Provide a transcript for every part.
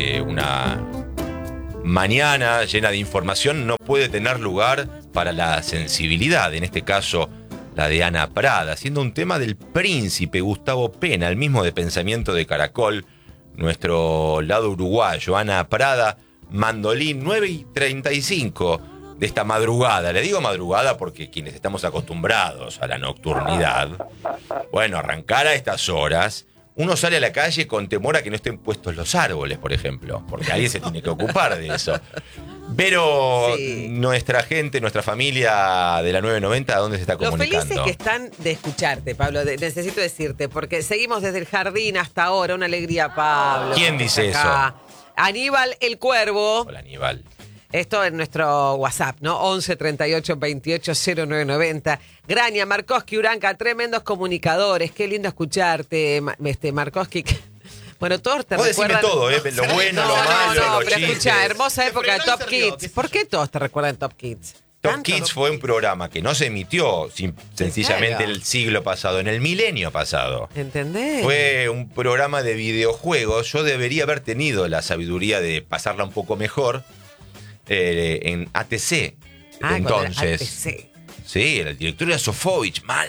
Una mañana llena de información no puede tener lugar para la sensibilidad, en este caso la de Ana Prada, siendo un tema del príncipe Gustavo Pena, el mismo de Pensamiento de Caracol, nuestro lado uruguayo. Ana Prada, mandolín, 9:35 de esta madrugada. Le digo madrugada porque quienes estamos acostumbrados a la nocturnidad, bueno, arrancar a estas horas, uno sale a la calle con temor a que no estén puestos los árboles, por ejemplo, porque alguien se tiene que ocupar de eso. Pero sí, nuestra gente, nuestra familia de la 990, ¿a dónde se está comunicando? Los felices que están de escucharte, Pablo, necesito decirte, porque seguimos desde el jardín hasta ahora. Una alegría, Pablo. ¿Quién dice eso? Aníbal el Cuervo. Hola, Aníbal. Esto es nuestro WhatsApp, ¿no? 11 38 28 0990. Graña, Markoski, Uranca, tremendos comunicadores. Qué lindo escucharte, Markoski. Bueno, todos te recuerdan... Decime todo, lo bueno, lo malo, no, los pero chistes. escucha, hermosa época de Top Kids. ¿Por qué todos te recuerdan Top Kids? Top Kids fue un programa que no se emitió sencillamente el siglo pasado, en el milenio pasado. ¿Entendés? Fue un programa de videojuegos. Yo debería haber tenido la sabiduría de pasarla un poco mejor en ATC. Entonces, ATC. Sí, el director era Sofovich, mal.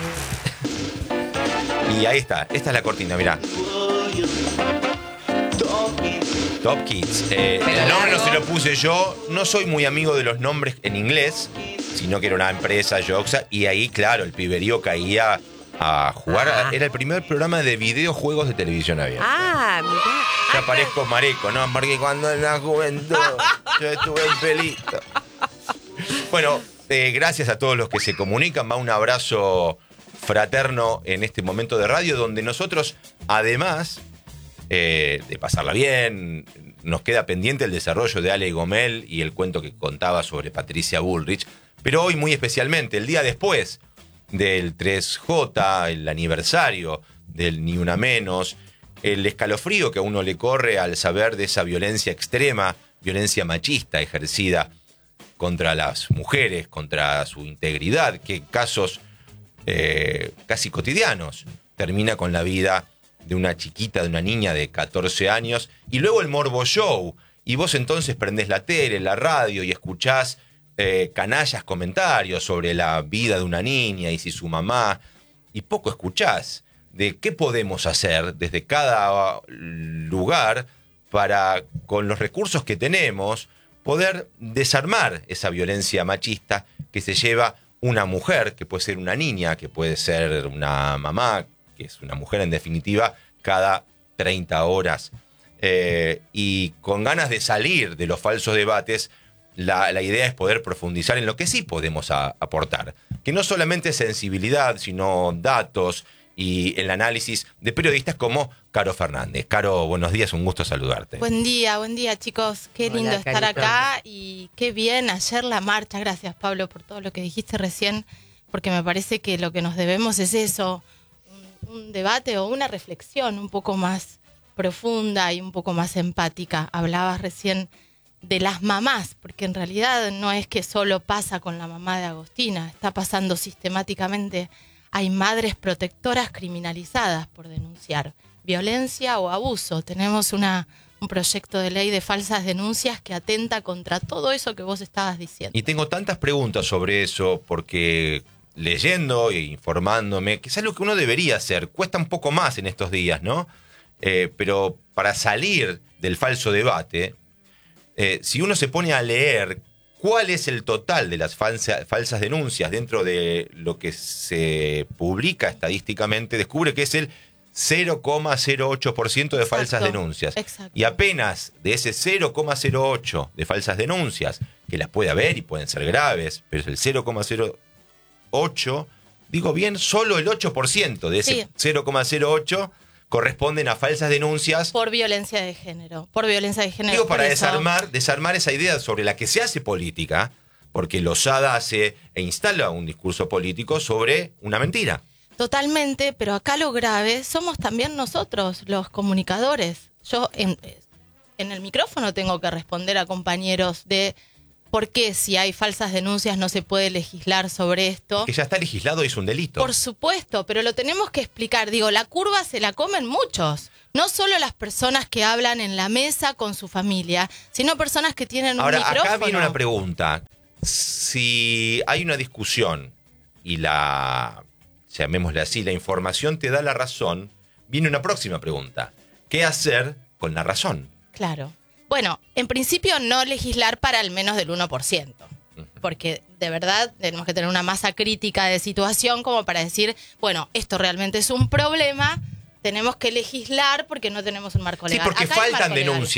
Y ahí está, esta es la cortina, mirá. Top Kids. El nombre no se lo puse yo. No soy muy amigo de los nombres en inglés, sino que era una empresa, Yoxa, y ahí, claro, el piberío caía a jugar. Era el primer programa de videojuegos de televisión abierta. Mirá. Ya parezco mareco, ¿no? Porque cuando en la juventud yo estuve en pelito. Bueno, gracias a todos los que se comunican. Va un abrazo fraterno en este momento de radio, donde nosotros, además de pasarla bien, nos queda pendiente el desarrollo de Ale Gomel y el cuento que contaba sobre Patricia Bullrich, pero hoy muy especialmente, el día después del 3J, el aniversario del Ni Una Menos, el escalofrío que a uno le corre al saber de esa violencia extrema, violencia machista ejercida contra las mujeres, contra su integridad, que casos casi cotidianos termina con la vida de una chiquita, de una niña de 14 años, y luego el Morbo Show, y vos entonces prendés la tele, la radio y escuchás canallas comentarios sobre la vida de una niña y si su mamá, y poco escuchás de qué podemos hacer desde cada lugar para, con los recursos que tenemos, poder desarmar esa violencia machista que se lleva una mujer, que puede ser una niña, que puede ser una mamá, que es una mujer en definitiva, cada 30 horas. Y con ganas de salir de los falsos debates, la idea es poder profundizar en lo que sí podemos aportar, que no solamente sensibilidad, sino datos y el análisis de periodistas como Caro Fernández. Caro, buenos días, un gusto saludarte. Buen día, chicos. Qué lindo estar acá y qué bien ayer la marcha. Gracias, Pablo, por todo lo que dijiste recién, porque me parece que lo que nos debemos es eso, un debate o una reflexión un poco más profunda y un poco más empática. Hablabas recién de las mamás, porque en realidad no es que solo pasa con la mamá de Agostina, está pasando sistemáticamente. Hay madres protectoras criminalizadas por denunciar violencia o abuso. Tenemos un proyecto de ley de falsas denuncias que atenta contra todo eso que vos estabas diciendo. Y tengo tantas preguntas sobre eso, porque leyendo e informándome, que es algo que uno debería hacer, cuesta un poco más en estos días, ¿no? Pero para salir del falso debate, si uno se pone a leer cuál es el total de las falsas denuncias dentro de lo que se publica estadísticamente, descubre que es el 0,08% de falsas denuncias. Exacto. Y apenas de ese 0,08 de falsas denuncias, que las puede haber y pueden ser graves, pero es el 0,08, digo bien, solo el 8% de ese 0,08 corresponden a falsas denuncias. Por violencia de género. Digo, para desarmar esa idea sobre la que se hace política, porque Lozada hace e instala un discurso político sobre una mentira. Totalmente, pero acá lo grave somos también nosotros, los comunicadores. Yo en el micrófono tengo que responder a compañeros de ¿Por qué si hay falsas denuncias no se puede legislar sobre esto? Que ya está legislado y es un delito. Por supuesto, pero lo tenemos que explicar. Digo, la curva se la comen muchos. No solo las personas que hablan en la mesa con su familia, sino personas que tienen un micrófono. Ahora, acá viene una pregunta. Si hay una discusión y llamémosle así, la información te da la razón, viene una próxima pregunta. ¿Qué hacer con la razón? Claro. Bueno, en principio no legislar para el menos del 1%, porque de verdad tenemos que tener una masa crítica de situación como para decir, bueno, esto realmente es un problema, tenemos que legislar porque no tenemos un marco legal. Sí, porque Acá hay faltan marco legal. denuncias.